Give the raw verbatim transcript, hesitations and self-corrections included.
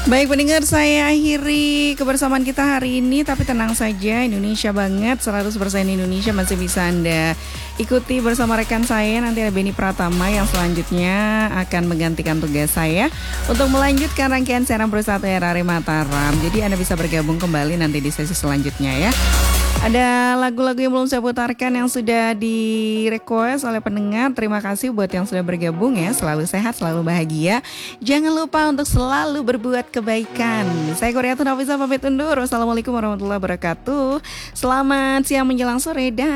Baik pendengar, saya akhiri kebersamaan kita hari ini. Tapi tenang saja, Indonesia banget, seratus persen Indonesia masih bisa Anda ikuti bersama rekan saya. Nanti ada Beni Pratama yang selanjutnya akan menggantikan tugas saya untuk melanjutkan rangkaian siaran Perusahaan R R Mataram. Jadi Anda bisa bergabung kembali nanti di sesi selanjutnya ya. Ada lagu-lagu yang belum saya putarkan yang sudah di-request oleh pendengar. Terima kasih buat yang sudah bergabung ya. Selalu sehat, selalu bahagia. Jangan lupa untuk selalu berbuat kebaikan. Saya Korea Nafisa pamit undur. Wassalamualaikum warahmatullahi wabarakatuh. Selamat siang menjelang sore dan